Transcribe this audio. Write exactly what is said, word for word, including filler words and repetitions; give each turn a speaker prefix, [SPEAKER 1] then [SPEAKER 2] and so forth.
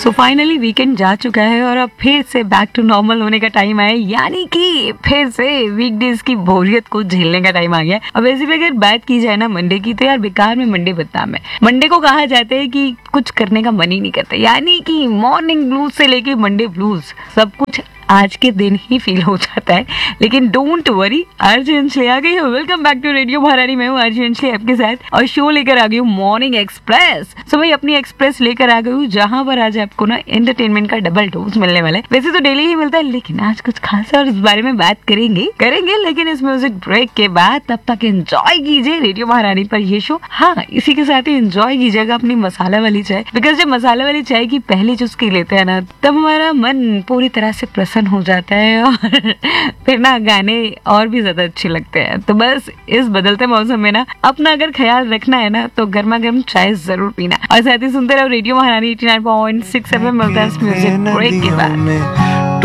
[SPEAKER 1] So finally weekend जा चुका है और अब फिर से बैक टू नॉर्मल होने का टाइम आया, यानी कि फिर से वीकडेज की बोरियत को झेलने का टाइम आ गया। अब वैसे भी अगर बात की जाए ना मंडे की, तो यार बेकार में मंडे बदनाम है। मंडे को कहा जाता है कि कुछ करने का मन ही नहीं करता, यानी कि मॉर्निंग ब्लूज से लेके मंडे ब्लूज सब कुछ आज के दिन ही फील हो जाता है। लेकिन डोंट वरी, आरजे अंजलि आ गई है। वेलकम बैक टू रेडियो महारानी। मैं हूँ आरजे अंजलि आपके साथ और शो लेकर आ गई हूँ मॉर्निंग एक्सप्रेस। सो भाई अपनी एक्सप्रेस लेकर आ गई हूँ, जहाँ पर आज आपको ना एंटरटेनमेंट का डबल डोज मिलने वाला है। वैसे तो डेली ही मिलता है, लेकिन आज कुछ खास है और इस बारे में बात करेंगे करेंगे लेकिन इस म्यूजिक ब्रेक के बाद। तब तक एंजॉय कीजिए रेडियो महारानी पर ये शो। हाँ, इसी के साथ ही एंजॉय कीजिएगा अपनी मसाला वाली चाय, बिकॉज जब मसाला वाली चाय की पहली चुस्की लेते हैं ना, तब हमारा मन पूरी तरह से प्रसन्न हो जाता है और फिर ना गाने और भी ज्यादा अच्छे लगते हैं। तो बस इस बदलते मौसम में ना अपना अगर ख्याल रखना है ना, तो गर्मा गर्म चाय जरूर पीना। और साथ ही सुनते रहो रेडियो महारानी eighty nine point six F M. मिलता है इस म्यूजिक ब्रेक के बाद।